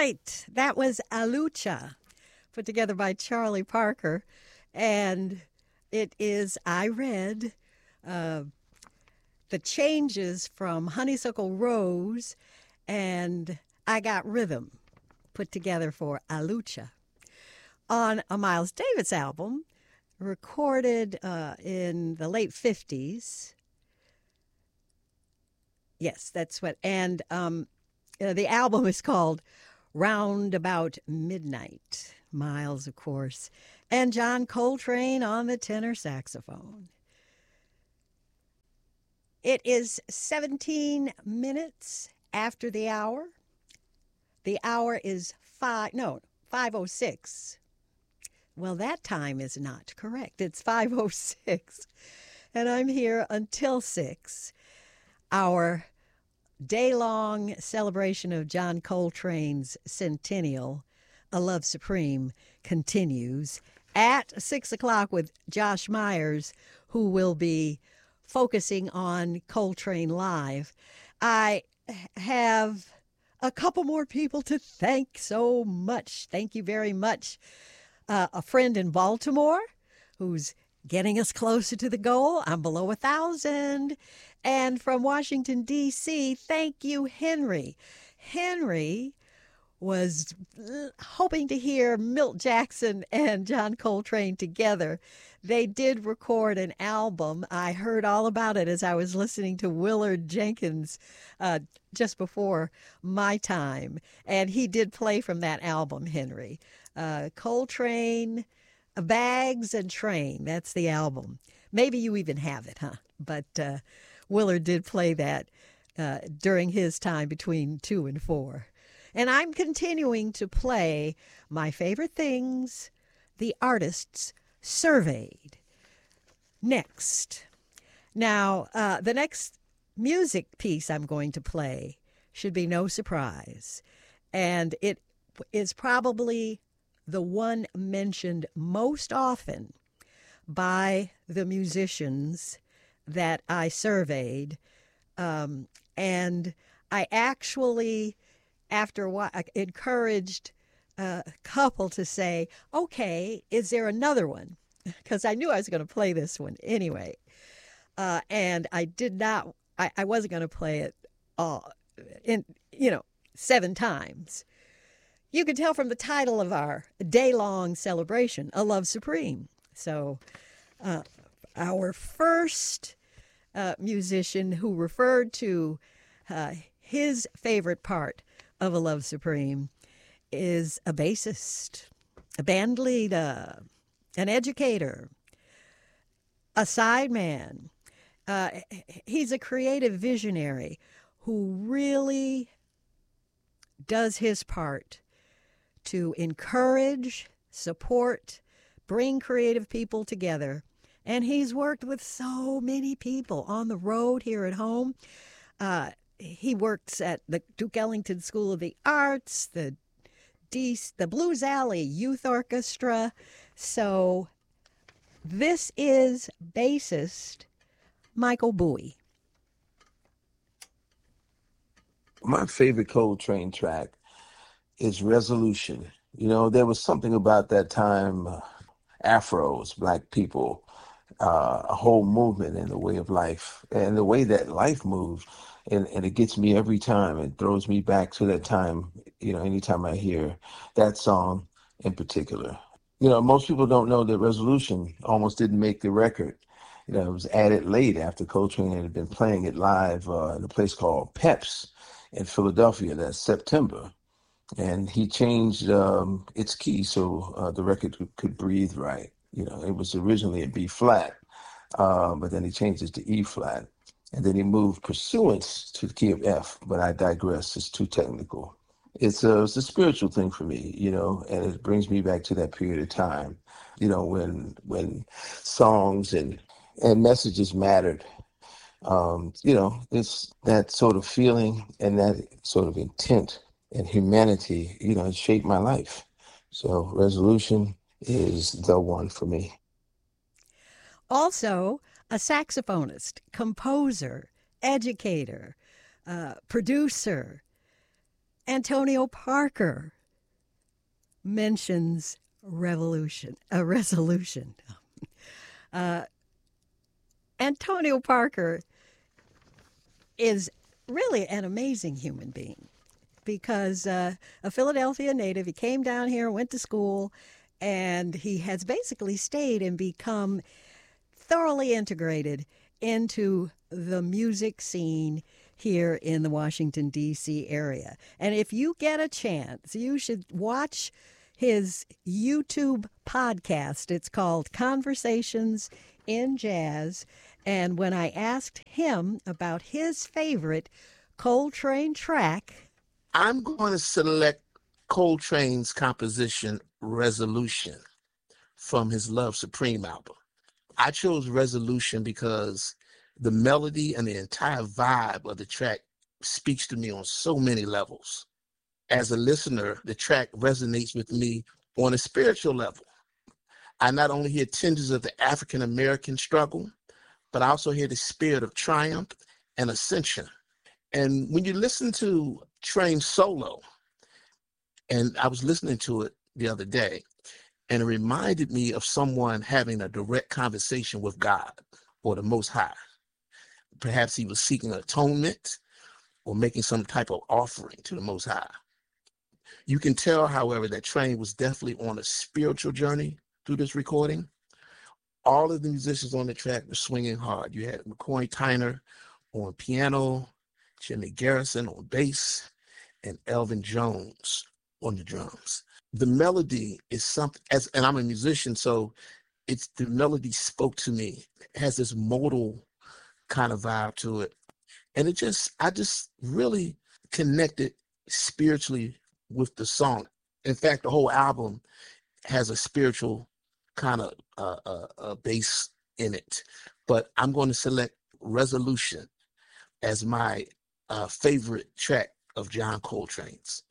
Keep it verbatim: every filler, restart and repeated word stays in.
right. That was Alucha, put together by Charlie Parker. And it is, I read uh, the changes from Honeysuckle Rose and I Got Rhythm, put together for Alucha. On a Miles Davis album, recorded uh, in the late fifties. Yes, that's what. And um, uh, the album is called Round About Midnight. Miles, of course. And John Coltrane on the tenor saxophone. It is seventeen minutes after the hour. The hour is five, no, five oh six. Well, that time is not correct. It's five oh six. And I'm here until six. Our day-long celebration of John Coltrane's centennial, A Love Supreme, continues at six o'clock with Josh Myers, who will be focusing on Coltrane Live. I have a couple more people to thank so much. Thank you very much. Uh, a friend in Baltimore who's getting us closer to the goal. I'm below a thousand. And from Washington, D C, thank you, Henry. Henry was hoping to hear Milt Jackson and John Coltrane together. They did record an album. I heard all about it as I was listening to Willard Jenkins uh, just before my time. And he did play from that album, Henry. Uh, Coltrane, Bags and Train. That's the album. Maybe you even have it, huh? But uh, Willard did play that uh, during his time between two and four. And I'm continuing to play my favorite things, the artists surveyed. Next. Now, uh, the next music piece I'm going to play should be no surprise. And it is probably the one mentioned most often by the musicians that I surveyed. Um, and I actually, after a while, encouraged a couple to say, okay, is there another one? Because I knew I was going to play this one anyway. Uh, and I did not, I, I wasn't going to play it all, in, you know, seven times. You can tell from the title of our day-long celebration, A Love Supreme. So uh, our first uh, musician who referred to uh, his favorite part of A Love Supreme is a bassist, a band leader, an educator, a sideman. Uh, he's a creative visionary who really does his part to encourage, support, bring creative people together. And he's worked with so many people on the road, here at home. Uh, he works at the Duke Ellington School of the Arts, the D- the Blues Alley Youth Orchestra. So this is bassist Michael Bowie. My favorite Coltrane track is Resolution. You know, there was something about that time, uh, Afros, black people, uh, a whole movement in the way of life and the way that life moves. And, and it gets me every time. It throws me back to that time, you know, anytime I hear that song in particular. You know, most people don't know that Resolution almost didn't make the record. You know, it was added late after Coltrane had been playing it live uh, in a place called Peps in Philadelphia that September. And he changed um, its key so uh, the record could, could breathe right. You know, it was originally a B flat, uh, but then he changed it to E flat. And then he moved pursuance to the key of F, but I digress. It's too technical. It's a, it's a spiritual thing for me, you know, and it brings me back to that period of time, you know, when when songs and, and messages mattered. Um, you know, it's that sort of feeling and that sort of intent and humanity, you know, it shaped my life. So Resolution is the one for me. Also, a saxophonist, composer, educator, uh, producer, Antonio Parker, mentions revolution, a resolution. Uh, Antonio Parker is really an amazing human being because uh, a Philadelphia native, he came down here, went to school, and he has basically stayed and become thoroughly integrated into the music scene here in the Washington, D C area. And if you get a chance, you should watch his YouTube podcast. It's called Conversations in Jazz. And when I asked him about his favorite Coltrane track, I'm going to select Coltrane's composition Resolution from his Love Supreme album. I chose Resolution because the melody and the entire vibe of the track speaks to me on so many levels. As a listener, the track resonates with me on a spiritual level. I not only hear tinges of the African-American struggle, but I also hear the spirit of triumph and ascension. And when you listen to Train solo, and I was listening to it the other day, and it reminded me of someone having a direct conversation with God or the Most High. Perhaps he was seeking atonement or making some type of offering to the Most High. You can tell, however, that Train was definitely on a spiritual journey through this recording. All of the musicians on the track were swinging hard. You had McCoy Tyner on piano, Jimmy Garrison on bass, and Elvin Jones on the drums. The melody is something, as and I'm a musician, so it's the melody spoke to me. It has this modal kind of vibe to it. And it just, I just really connected spiritually with the song. In fact, the whole album has a spiritual kind of uh, uh, uh, base in it. But I'm going to select Resolution as my uh, favorite track of John Coltrane's.